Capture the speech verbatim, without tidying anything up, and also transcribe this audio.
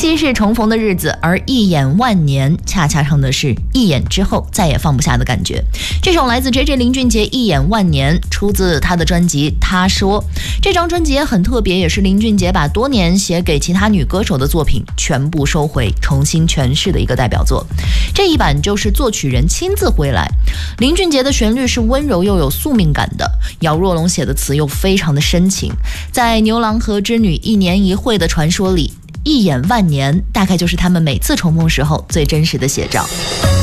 夕是重逢的日子，而一眼万年恰恰唱的是一眼之后再也放不下的感觉。这首来自 J J 林俊杰《一眼万年》出自他的专辑《他说》。这张专辑也很特别，也是林俊杰把多年写给其他女歌手的作品全部收回，重新诠释的一个代表作。这一版就是作曲人亲自回来。林俊杰的旋律是温柔又有宿命感的，姚若龙写的词又非常的深情。在牛郎和织女一年一会的传说里，一眼万年大概就是他们每次重逢时候最真实的写照。